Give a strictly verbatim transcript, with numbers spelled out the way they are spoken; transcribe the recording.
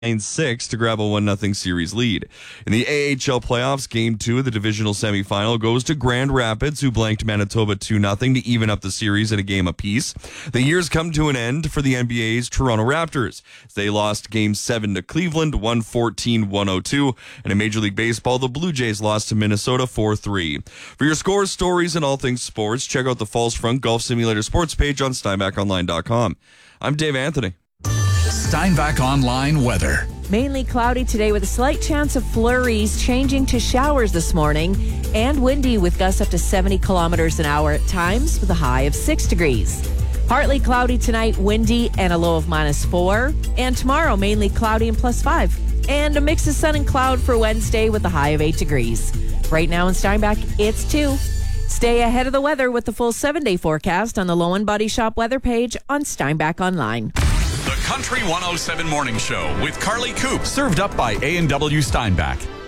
six to grab a one nothing series lead. In the A H L playoffs, game two of the divisional semifinal goes to Grand Rapids, who blanked Manitoba two nothing to even up the series at a game apiece. The year's come to an end for the N B A's Toronto Raptors. They lost game seven to Cleveland, one fourteen to one oh two. And in Major League Baseball, the Blue Jays lost to Minnesota four three. For your scores, stories, and all things sports, check out the Falls Front Golf Simulator sports page on steinbach online dot com. I'm Dave Anthony. Steinbach Online weather. Mainly cloudy today with a slight chance of flurries, changing to showers this morning, and windy with gusts up to seventy kilometers an hour at times with a high of six degrees. Partly cloudy tonight, windy, and a low of minus four. And tomorrow, mainly cloudy and plus five. And a mix of sun and cloud for Wednesday with a high of eight degrees. Right now in Steinbach, it's two. Stay ahead of the weather with the full seven-day forecast on the Lowen Body Shop weather page on Steinbach Online. The Country one oh seven Morning Show with Carly Coop, served up by A and W Steinbach.